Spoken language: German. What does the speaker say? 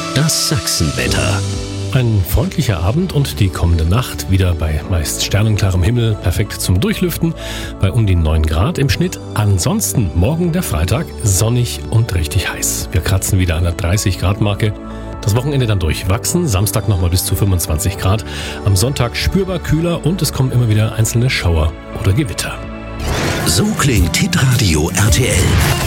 Das Sachsenwetter. Ein freundlicher Abend und die kommende Nacht wieder bei meist sternenklarem Himmel, perfekt zum Durchlüften, bei um die 9 Grad im Schnitt. Ansonsten morgen der Freitag, sonnig und richtig heiß. Wir kratzen wieder an der 30 Grad Marke. Das Wochenende dann durchwachsen, Samstag nochmal bis zu 25 Grad. Am Sonntag spürbar kühler und es kommen immer wieder einzelne Schauer oder Gewitter. So klingt Hitradio RTL.